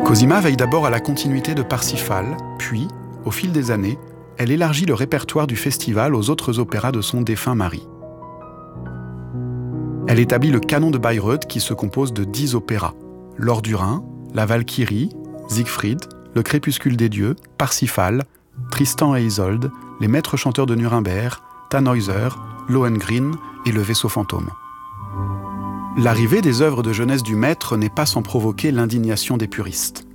Cosima veille d'abord à la continuité de Parsifal, puis, au fil des années, elle élargit le répertoire du festival aux autres opéras de son défunt mari. Elle établit le canon de Bayreuth qui se compose de 10 opéras. L'Or du Rhin, La Valkyrie, Siegfried, Le Crépuscule des dieux, Parsifal, Tristan et Isolde, Les Maîtres chanteurs de Nuremberg, Tannhäuser, Lohengrin et Le Vaisseau fantôme. L'arrivée des œuvres de jeunesse du maître n'est pas sans provoquer l'indignation des puristes.